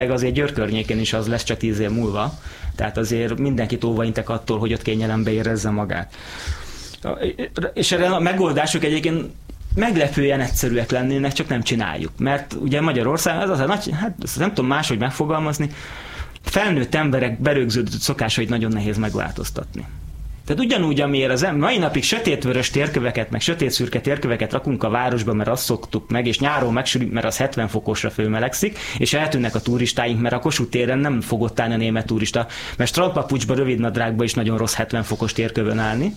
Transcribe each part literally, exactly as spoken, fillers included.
azért Győr környékén is az lesz csak tíz év múlva, tehát azért mindenkit óvaintek attól, hogy ott kényelembe érezze magát. És erre a megoldások egyébként meglepően egyszerűek lennének, csak nem csináljuk. Mert ugye Magyarország, az az a nagy, hát nem tudom máshogy megfogalmazni, felnőtt emberek berögződött szokásait nagyon nehéz megváltoztatni. Tehát ugyanúgy, amiért az mai napig sötétvörös térköveket, meg sötétszürke térköveket rakunk a városba, mert azt szoktuk meg, és nyáron megsűrűdik, mert az hetven fokosra fölmelegszik, és eltűnnek a turistáink, mert a Kossuth téren nem fog ott állni a német turista, mert strandpapucsba, rövidnadrágba is nagyon rossz hetven fokos térkövön állni.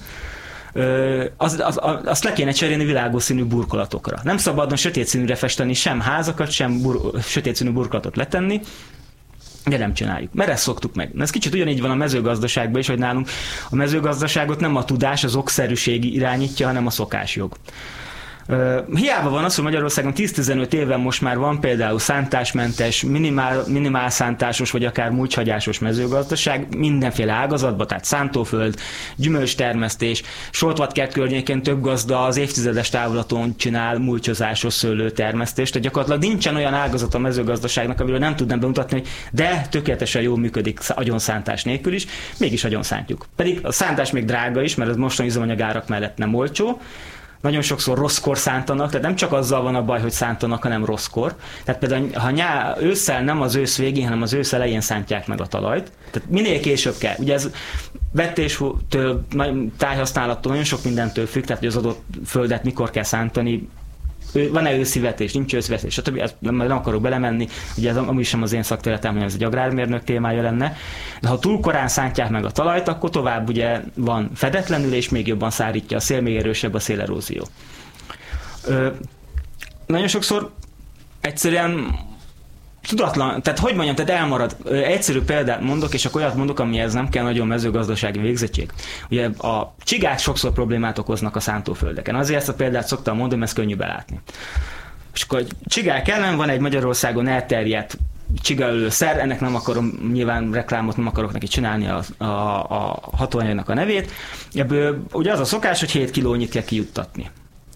Az, az, az, azt le kéne cserélni világos színű burkolatokra. Nem szabadna sötét színűre festeni sem házakat, sem bur, sötét színű burkolatot letenni, de nem csináljuk, mert ezt szoktuk meg. Ez kicsit ugyanígy van a mezőgazdaságban is, hogy nálunk a mezőgazdaságot nem a tudás, az okszerűség irányítja, hanem a szokásjog. Uh, hiába van az, hogy Magyarországon tíz-tizenöt éven most már van például szántásmentes, minimál, minimál szántásos vagy akár mulcshagyásos mezőgazdaság mindenféle ágazatban, tehát szántóföld, gyümölcstermesztés, Soltvatkert környékén több gazda az évtizedes távlaton csinál mulcsozásos szőlőtermesztést, tehát gyakorlatilag nincsen olyan ágazat a mezőgazdaságnak, amiről nem tudnám bemutatni, hogy de tökéletesen jól működik agyonszántás nélkül is, mégis agyonszántjuk. Pedig a szántás még drága is, mert az mostani üzemanyagárak mellett nem olcsó. Nagyon sokszor rosszkor szántanak, tehát nem csak azzal van a baj, hogy szántanak, hanem rosszkor. Tehát például, ha nyá, ősszel nem az ősz végén, hanem az ősz elején szántják meg a talajt. Tehát minél később kell. Ugye ez vetéstől, tájhasználattól, nagyon sok mindentől függ, tehát hogy az adott földet mikor kell szántani, van-e őszi vetés, nincs őszi vetés, stb. Ezt nem, nem akarok belemenni, ugye ez amúgy sem az én szakterületem, hanem ez egy agrármérnök témája lenne. De ha túl korán szántják meg a talajt, akkor tovább ugye van fedetlenül, és még jobban szárítja a szél, még erősebb a szélerózió. Ö, nagyon sokszor egyszerűen tudatlan, tehát hogy mondjam, tehát elmarad. Egyszerű példát mondok, és akkor olyat mondok, amihez nem kell nagyon mezőgazdasági végzettség. Ugye a csigák sokszor problémát okoznak a szántóföldeken. Azért ezt a példát szoktam mondani, mert ezt könnyű belátni. És akkor a csigák ellen van egy Magyarországon elterjedt csigaölőszer, ennek nem akarom, nyilván reklámot nem akarok neki csinálni a, a, a hatóanyagnak a nevét. Ebből ugye az a szokás, hogy hét kilónyit kell kijuttatni.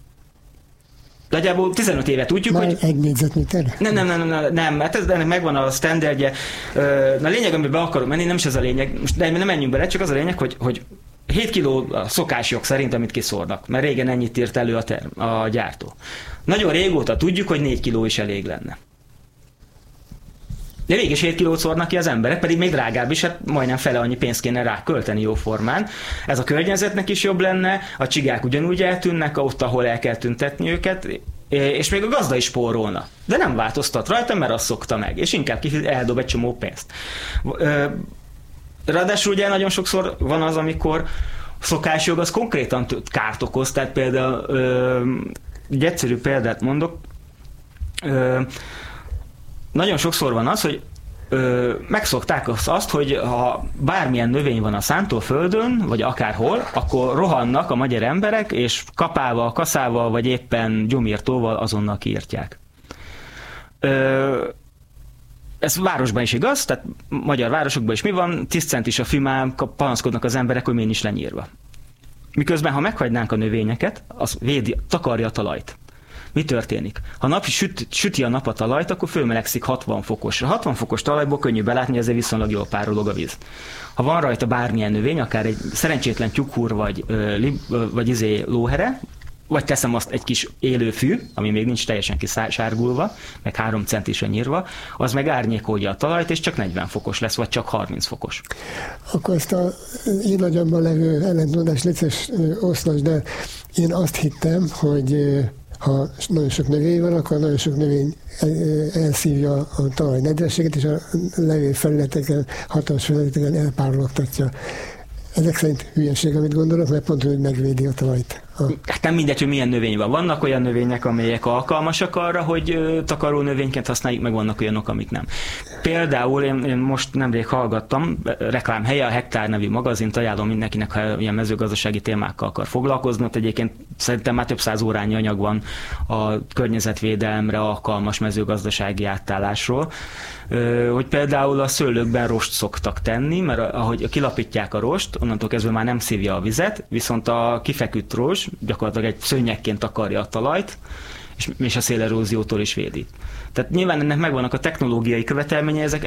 Nagyjából tizenöt éve tudjuk, már hogy... egy négyzetméterre? Nem, nem, nem, nem, nem, hát ez, ennek megvan a standardje. Na a lényeg, amiben be akarok menni, nem is ez a lényeg, most de nem menjünk bele, csak az a lényeg, hogy, hogy hét kiló a szokásjog szerint, amit kiszórnak, mert régen ennyit írt elő a, term, a gyártó. Nagyon régóta tudjuk, hogy négy kiló is elég lenne. De végig is hét kilót szórnak ki az emberek, pedig még drágább is, hát majdnem fele annyi pénzt kéne rá költeni jóformán. Ez a környezetnek is jobb lenne, a csigák ugyanúgy eltűnnek ott, ahol el kell tüntetni őket, és még a gazda is spórolna. De nem változtat rajta, mert azt szokta meg, és inkább eldob egy csomó pénzt. Ráadásul ugye nagyon sokszor van az, amikor szokásjog az konkrétan kárt okoz, tehát például egy egyszerű példát mondok, nagyon sokszor van az, hogy ö, megszokták azt, hogy ha bármilyen növény van a szántóföldön, vagy akárhol, akkor rohannak a magyar emberek, és kapával, kaszával, vagy éppen gyomírtóval azonnal kiírtják. Ö, ez városban is igaz, tehát magyar városokban is mi van, tíz centis a fümám, panaszkodnak az emberek, hogy miért nincs lenyírva. Miközben, ha meghagynánk a növényeket, az védi, takarja a talajt. Mi történik? Ha nap süt, süti a nap a talajt, akkor fölmelegszik hatvan fokosra. hatvan fokos talajból könnyű belátni, ezért viszonylag jól párolog a víz. Ha van rajta bármilyen növény, akár egy szerencsétlen tyukhúr, vagy, vagy izé lóhere, vagy teszem azt egy kis élő fű, ami még nincs teljesen kisárgulva, meg három centisre nyírva, az meg árnyékolja a talajt, és csak negyven fokos lesz, vagy csak harminc fokos. Akkor ezt a én agyamban levő ellentmondást létszés oszlasd, de én azt hittem, hogy ha nagyon sok növény van, akkor nagyon sok növény elszívja a talaj nedvességet, és a levélfelületeken, hatalmas felületeken elpárologtatja. Ezek szerint hülyeség, amit gondolok, mert pont, hogy megvédi a talajt. Hát nem mindegy, hogy milyen növény van. Vannak olyan növények, amelyek alkalmasak arra, hogy takaró növényként használjuk, meg vannak olyanok, amik nem. Például én, én most nemrég hallgattam, reklámhelye, a Hektár nevű magazint, ajánlom mindenkinek, ha ilyen mezőgazdasági témákkal akar foglalkozni. Ott egyébként szerintem már több száz órányi anyag van a környezetvédelemre alkalmas mezőgazdasági átállásról, hogy például a szőlőkben rost szoktak tenni, mert ahogy kilapítják a rost, onnantól kezdve már nem szívja a vizet, viszont a kifeküdt rozs gyakorlatilag egy szőnyegként takarja a talajt, és, és a széleróziótól is védi. Tehát nyilván ennek megvannak a technológiai követelményei, ezek